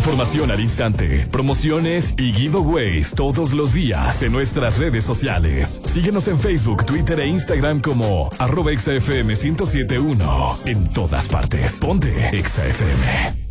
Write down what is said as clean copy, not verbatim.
Información al instante, promociones y giveaways todos los días en nuestras redes sociales. Síguenos en Facebook, Twitter e Instagram como @ExaFM 1071. En todas partes. Ponte Exa FM.